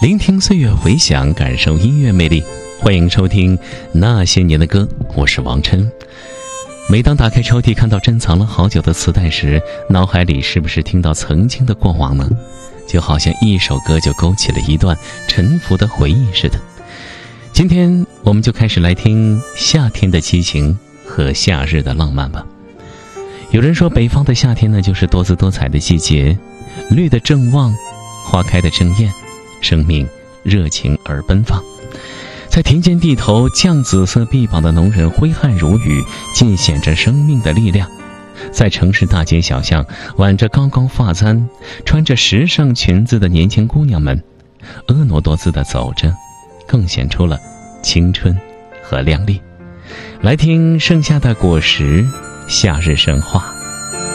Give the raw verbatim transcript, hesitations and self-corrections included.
聆听岁月回响，感受音乐魅力。欢迎收听那些年的歌，我是王琛。每当打开抽屉看到珍藏了好久的磁带时，脑海里是不是听到曾经的过往呢？就好像一首歌就勾起了一段沉浮的回忆似的。今天我们就开始来听夏天的激情和夏日的浪漫吧。有人说北方的夏天呢，就是多姿多彩的季节，绿的正旺，花开的正艳，生命热情而奔放。在田间地头，绛紫色臂膀的农人挥汗如雨，尽显着生命的力量。在城市大街小巷，挽着高高发簪，穿着时尚裙子的年轻姑娘们婀娜多姿地走着，更显出了青春和靓丽。来听盛夏的果实，夏日神话。